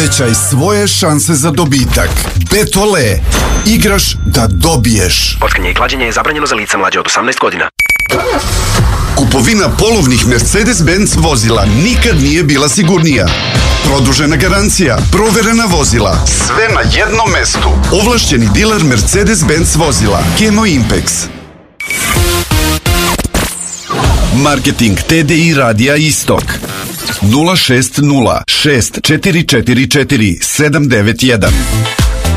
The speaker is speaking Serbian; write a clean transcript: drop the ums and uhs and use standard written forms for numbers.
Povećaj svoje šanse za dobitak. Betole. Igraš da dobiješ. Kockanje i klađenje je zabranjeno za lica mlađe od 18 godina. Kupovina polovnih Mercedes-Benz vozila nikad nije bila sigurnija. Produžena garancija, proverena vozila, sve na jednom mestu. Ovlašćeni diler Mercedes-Benz vozila, Kemo Impex. Marketing TDI Radija Istok 060 6444 791.